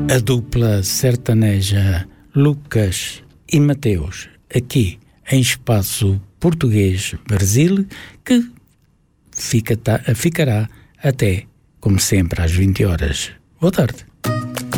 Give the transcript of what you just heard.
A dupla sertaneja Lucas e Mateus, aqui em Espaço Português Brasil, que ficará até, como sempre, às 20 horas. Boa tarde.